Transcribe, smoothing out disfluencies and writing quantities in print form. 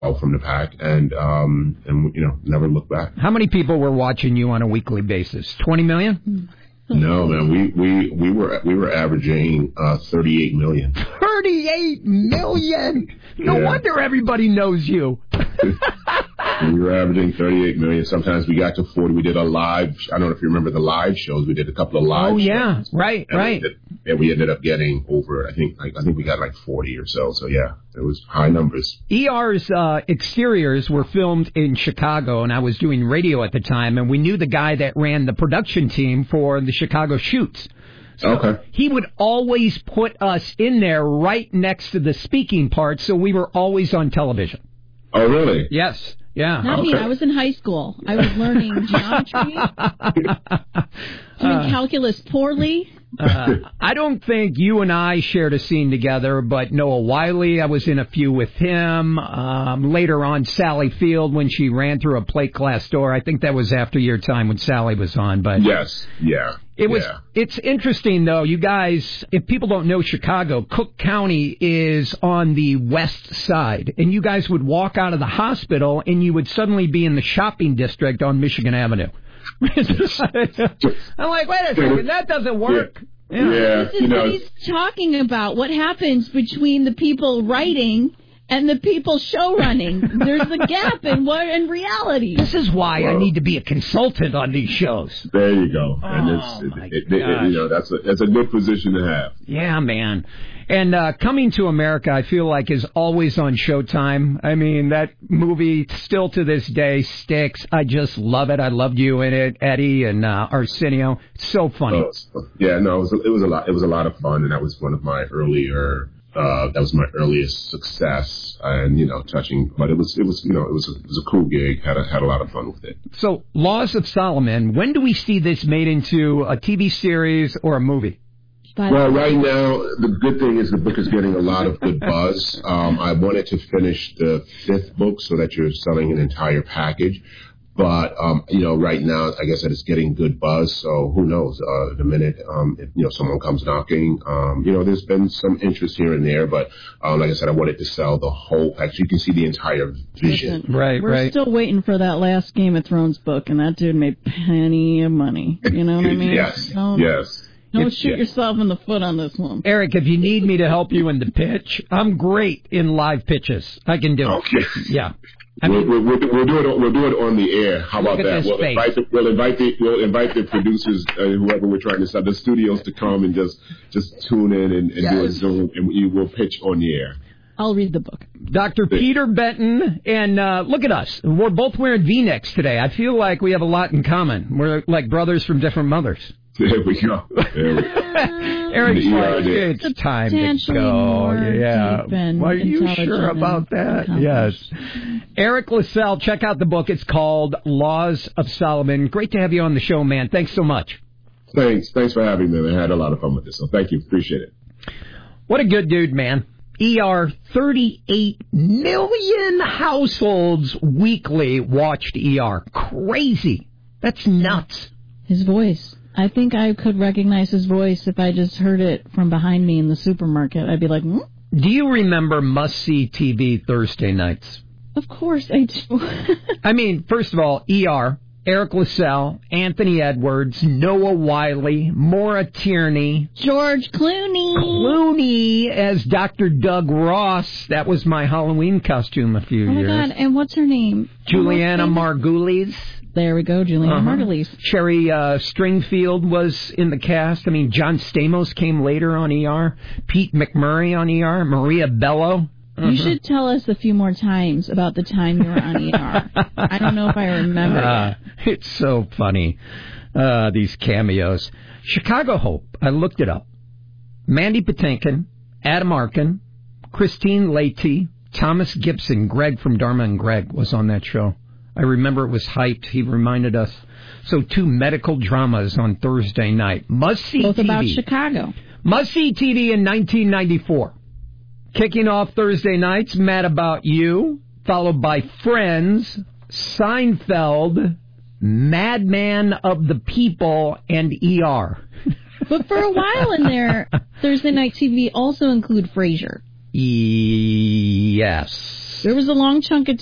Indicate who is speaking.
Speaker 1: from the pack, and never look back.
Speaker 2: How many people were watching you on a weekly basis? 20 million?
Speaker 1: No, man, we were averaging 38 million.
Speaker 2: 38 million! No wonder everybody knows you.
Speaker 1: We were averaging 38 million. Sometimes we got to 40. We did a live. I don't know if you remember the live shows. We did a couple of live.
Speaker 2: Oh yeah,
Speaker 1: shows.
Speaker 2: right.
Speaker 1: And we ended up getting over. I think we got like 40 or so. So yeah, it was high numbers.
Speaker 2: ER's exteriors were filmed in Chicago, and I was doing radio at the time, and we knew the guy that ran the production team for the Chicago shoots. So
Speaker 1: okay.
Speaker 2: He would always put us in there right next to the speaking part, so we were always on television.
Speaker 1: Oh, really?
Speaker 2: Yes. Yeah.
Speaker 3: Not me. I was in high school. I was learning geometry, doing calculus poorly.
Speaker 2: I don't think you and I shared a scene together, but Noah Wiley, I was in a few with him. Later on, Sally Field, when she ran through a plate glass door. I think that was after your time when Sally was on. But
Speaker 1: yes, yeah.
Speaker 2: It's interesting, though. You guys, if people don't know Chicago, Cook County is on the west side. And you guys would walk out of the hospital, and you would suddenly be in the shopping district on Michigan Avenue. I'm like, wait a second, that doesn't work.
Speaker 1: Yeah,
Speaker 3: this is what he's talking about. What happens between the people writing and the people show running? There's a gap in reality.
Speaker 2: This is why I need to be a consultant on these shows.
Speaker 1: There you go. And that's a good position to have.
Speaker 2: Yeah, man. And Coming to America, I feel like, is always on Showtime. I mean, that movie still to this day sticks. I just love it. I loved you in it, Eddie and Arsenio. It's so funny.
Speaker 1: It was a lot of fun, and that was one of my earlier. That was my earliest success, and touching. But it was a cool gig. Had a lot of fun with it.
Speaker 2: So, Laws of Solomon. When do we see this made into a TV series or a movie?
Speaker 1: Well, right now, the good thing is the book is getting a lot of good buzz. I wanted to finish the 5th book so that you're selling an entire package. But, right now, like I said, it's getting good buzz. So who knows? The minute, if someone comes knocking, there's been some interest here and there. But, like I said, I wanted to sell the whole package. You can see the entire vision.
Speaker 2: Right.
Speaker 3: We're still waiting for that last Game of Thrones book, and that dude made plenty of money. You know what I mean?
Speaker 1: Yes.
Speaker 3: Don't shoot yourself in the foot on this one.
Speaker 2: Eric, if you need me to help you in the pitch, I'm great in live pitches. I can do it. Yeah.
Speaker 1: We'll do it on the air. How about that? We'll invite the producers, whoever we're trying to sell, the studios to come and just tune in and do a Zoom, and we will pitch on the air.
Speaker 3: I'll read the book.
Speaker 2: Dr. Peter Benton, and look at us. We're both wearing V-necks today. I feel like we have a lot in common. We're like brothers from different mothers.
Speaker 1: There we go.
Speaker 2: Eric's like, it's time to go. Yeah. Are you sure about that? Yes. Eric LaSalle, check out the book. It's called Laws of Solomon. Great to have you on the show, man. Thanks so much.
Speaker 1: Thanks for having me. I had a lot of fun with this, so thank you. Appreciate it.
Speaker 2: What a good dude, man. 38 million households weekly watched ER. Crazy. That's nuts.
Speaker 3: His voice. I think I could recognize his voice if I just heard it from behind me in the supermarket. I'd be like, hmm?
Speaker 2: Do you remember must-see TV Thursday nights?
Speaker 3: Of course I do.
Speaker 2: I mean, first of all, ER, Eric LaSalle, Anthony Edwards, Noah Wiley, Maura Tierney.
Speaker 3: George Clooney.
Speaker 2: Clooney as Dr. Doug Ross. That was my Halloween costume a few years.
Speaker 3: Oh, my God. And what's her name?
Speaker 2: Juliana Margulies.
Speaker 3: There we go, Juliana Margulies.
Speaker 2: Sherry Stringfield was in the cast. I mean, John Stamos came later on ER. Pete McMurray on ER. Maria Bello.
Speaker 3: You should tell us a few more times about the time you were on ER. I don't know if I remember.
Speaker 2: It's so funny, these cameos. Chicago Hope, I looked it up. Mandy Patinkin, Adam Arkin, Christine Leahy, Thomas Gibson, Greg from Dharma and Greg was on that show. I remember it was hyped. He reminded us. So 2 medical dramas on Thursday night. Must-see
Speaker 3: Both
Speaker 2: TV.
Speaker 3: about Chicago.
Speaker 2: Must-see TV in 1994. Kicking off Thursday nights, Mad About You, followed by Friends, Seinfeld, Madman of the People, and ER.
Speaker 3: But for a while in there, Thursday night TV also include Frasier.
Speaker 2: Yes.
Speaker 3: There was a long chunk of